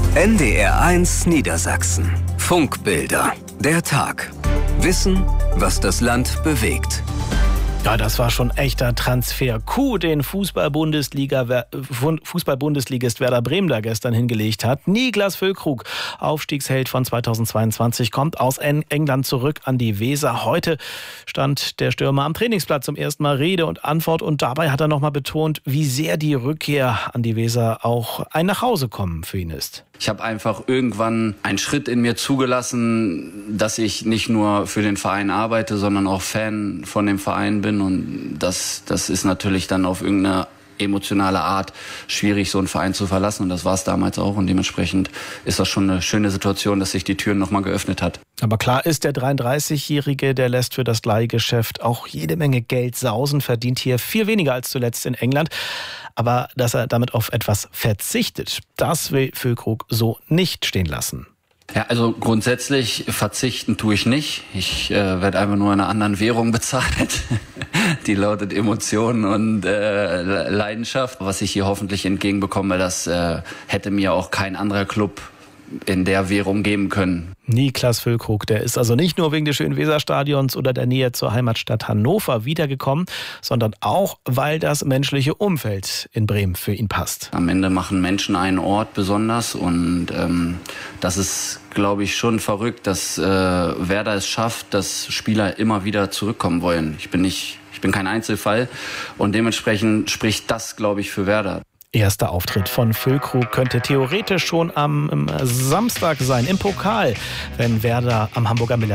NDR1 Niedersachsen. Funkbilder. Der Tag. Wissen, was das Land bewegt. Ja, das war schon echter Transfer-Coup, den Fußball-Bundesligist Werder Bremen da gestern hingelegt hat. Niklas Füllkrug, Aufstiegsheld von 2022, kommt aus England zurück an die Weser. Heute stand der Stürmer am Trainingsplatz zum ersten Mal Rede und Antwort. Und dabei hat er nochmal betont, wie sehr die Rückkehr an die Weser auch ein Nachhausekommen für ihn ist. Ich habe einfach irgendwann einen Schritt in mir zugelassen, dass ich nicht nur für den Verein arbeite, sondern auch Fan von dem Verein bin. Und das ist natürlich dann auf irgendeine emotionale Art schwierig, so einen Verein zu verlassen. Und das war es damals auch. Und dementsprechend ist das schon eine schöne Situation, dass sich die Türen nochmal geöffnet hat. Aber klar ist, der 33-Jährige, der lässt für das Leihgeschäft auch jede Menge Geld sausen, verdient hier viel weniger als zuletzt in England. Aber dass er damit auf etwas verzichtet, das will Füllkrug so nicht stehen lassen. Ja, also grundsätzlich verzichten tue ich nicht. Ich werde einfach nur in einer anderen Währung bezahlt. Die lautet Emotionen und Leidenschaft. Was ich hier hoffentlich entgegenbekomme, das hätte mir auch kein anderer Club in der Währung geben können. Niklas Füllkrug, der ist also nicht nur wegen des schönen Weserstadions oder der Nähe zur Heimatstadt Hannover wiedergekommen, sondern auch, weil das menschliche Umfeld in Bremen für ihn passt. Am Ende machen Menschen einen Ort besonders und das ist, glaube ich, schon verrückt, dass Werder es schafft, dass Spieler immer wieder zurückkommen wollen. Ich bin kein Einzelfall und dementsprechend spricht das, glaube ich, für Werder. Erster Auftritt von Füllkrug könnte theoretisch schon am Samstag sein im Pokal, wenn Werder am Hamburger